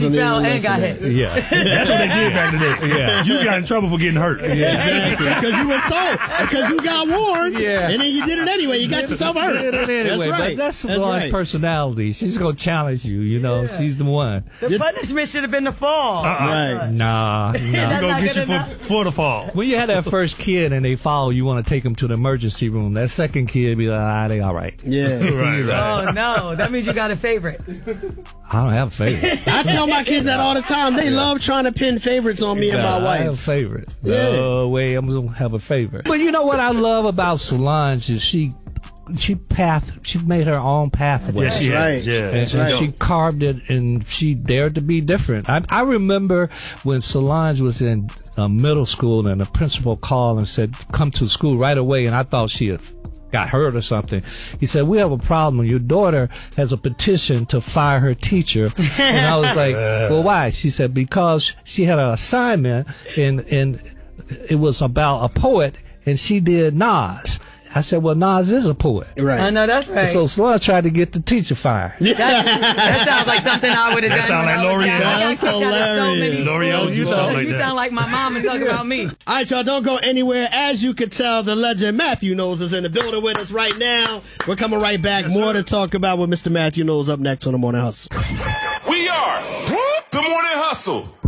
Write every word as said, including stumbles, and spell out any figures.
wasn't she even fell and listening. got hit. Yeah. That's what they did back in the day. Yeah. You got in trouble for getting hurt. Exactly. Because you was told. Because you got warned. Yeah. And then you did it anyway. You got yourself hurt. Did it anyway, That's right. But that's That's Solange's right. personality. She's gonna challenge you. You know, Yeah. she's the one. The punishment should have been the fall. Uh-uh. Right. Nah, I'm nah. going not to get good you for, enough. for the fall. When you had that first kid and they fall, you want to take them to the emergency room. That second kid be like, ah, they all right. Yeah. Right, right. Oh, no. That means you got a favorite. I don't have a favorite. I tell my kids that all the time. They love trying to pin favorites on me and my Nah, I have a wife. favorite. Yeah. No way I'm gonna have a favorite. But you know what I love about Solange is she she path she made her own pathway. Yeah, she right. has. Yeah, And, That's and right. she carved it, and she dared to be different. I, I remember when Solange was in uh, middle school, and the principal called and said, "Come to school right away." And I thought she had got hurt or something. He said, "We have a problem. Your daughter has a petition to fire her teacher." And I was like, "Well, why?" She said, "Because she had an assignment, and and it was about a poet, and she did Nas." I said, "Well, Nas is a poet." Right. I know that's right. So Solange tried to get the teacher fired. That's, that sounds like something I would have done. That sound when like I was L'Oreal. young. I got That's kicked out of so hilarious. many L'Oreal schools. used to talk like You that. sound like my mom and talk about me. All right, y'all, don't go anywhere. As you can tell, the legend Matthew Knowles is in the building with us right now. We're coming right back. More to talk about with Mister Matthew Knowles up next on The Morning Hustle. We are The Morning Hustle.